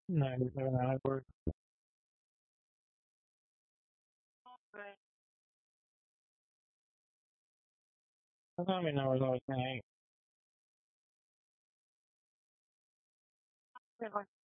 97 hours. How many hours I was saying?